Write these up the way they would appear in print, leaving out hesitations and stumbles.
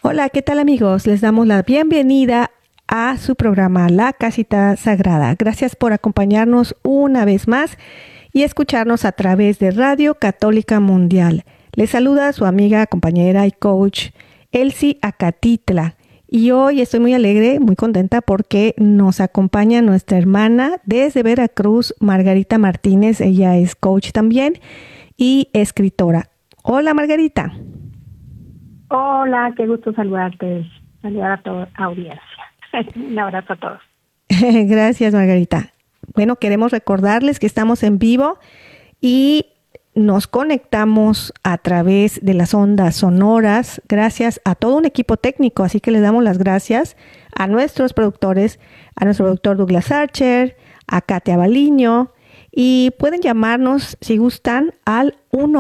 Hola, ¿qué tal amigos? Les damos la bienvenida a su programa La Casita Sagrada. Gracias por acompañarnos una vez más y escucharnos a través de Radio Católica Mundial. Les saluda su amiga, compañera y coach Elsie Acatitla. Y hoy estoy muy alegre, muy contenta porque nos acompaña nuestra hermana desde Veracruz, Margarita Martínez. Ella es coach también y escritora. Hola, Margarita. Hola, qué gusto saludarte, saludar a toda audiencia. Un abrazo a todos. Gracias, Margarita. Bueno, queremos recordarles que estamos en vivo y nos conectamos a través de las ondas sonoras gracias a todo un equipo técnico, así que le damos las gracias a nuestros productores, a nuestro productor Douglas Archer, a Katia Baliño, y pueden llamarnos si gustan al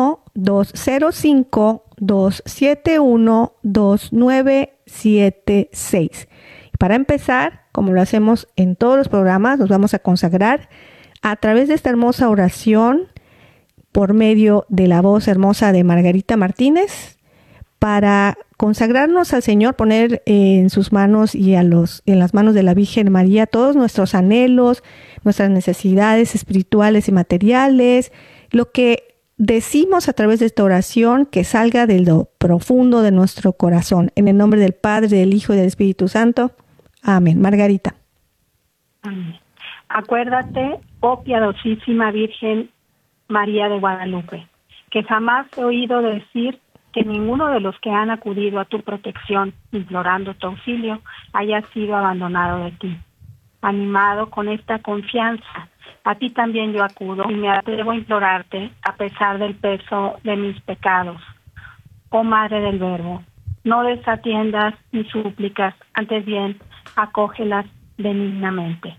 1-205-271-2976. Para empezar, como lo hacemos en todos los programas, nos vamos a consagrar a través de esta hermosa oración por medio de la voz hermosa de Margarita Martínez para consagrarnos al Señor, poner en sus manos y en las manos de la Virgen María todos nuestros anhelos, nuestras necesidades espirituales y materiales, lo que decimos a través de esta oración que salga de lo profundo de nuestro corazón. En el nombre del Padre, del Hijo y del Espíritu Santo. Amén. Margarita. Amén. Acuérdate, oh piadosísima Virgen María de Guadalupe, que jamás he oído decir que ninguno de los que han acudido a tu protección, implorando tu auxilio, haya sido abandonado de ti. Animado con esta confianza, a ti también yo acudo y me atrevo a implorarte a pesar del peso de mis pecados. Oh Madre del Verbo, no desatiendas mis súplicas, antes bien, acógelas benignamente.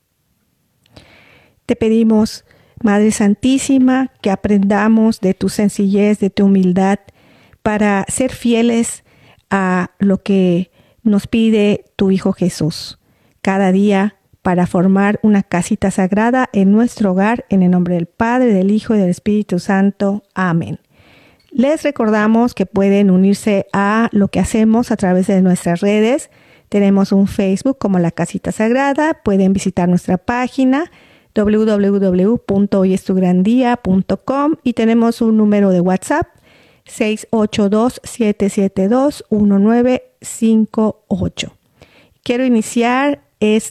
Te pedimos, Madre Santísima, que aprendamos de tu sencillez, de tu humildad, para ser fieles a lo que nos pide tu Hijo Jesús. Cada día para formar una casita sagrada en nuestro hogar, en el nombre del Padre, del Hijo y del Espíritu Santo. Amén. Les recordamos que pueden unirse a lo que hacemos a través de nuestras redes. Tenemos un Facebook como La Casita Sagrada. Pueden visitar nuestra página www.hoyestugrandia.com y tenemos un número de WhatsApp 682-772-1958. Quiero iniciar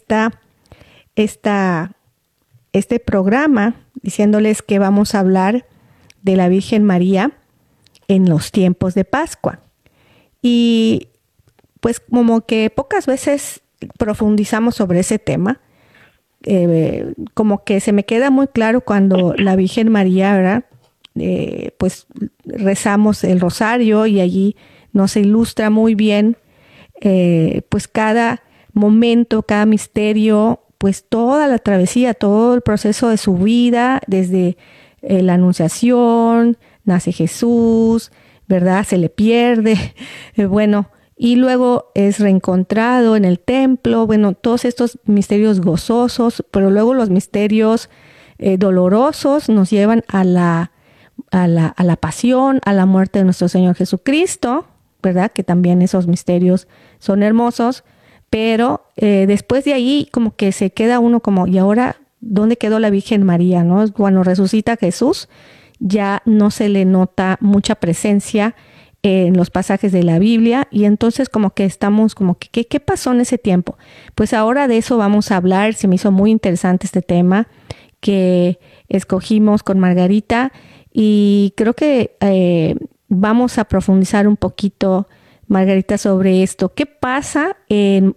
este programa diciéndoles que vamos a hablar de la Virgen María en los tiempos de Pascua. Y pues como que pocas veces profundizamos sobre ese tema. Como que se me queda muy claro cuando la Virgen María, ¿verdad? Pues rezamos el rosario y allí nos ilustra muy bien pues cada momento, cada misterio, pues toda la travesía, todo el proceso de su vida, desde la Anunciación, nace Jesús, ¿verdad? Se le pierde, bueno, y luego es reencontrado en el templo, bueno, todos estos misterios gozosos, pero luego los misterios dolorosos nos llevan a la pasión, a la muerte de nuestro Señor Jesucristo, ¿verdad? Que también esos misterios son hermosos, pero después de ahí como que se queda uno como, ¿y ahora dónde quedó la Virgen María? ¿No? Cuando resucita Jesús, ya no se le nota mucha presencia en los pasajes de la Biblia, y entonces como que estamos como que ¿qué pasó en ese tiempo? Pues ahora de eso vamos a hablar. Se me hizo muy interesante este tema que escogimos con Margarita, y creo que vamos a profundizar un poquito, Margarita, sobre esto. ¿Qué pasa en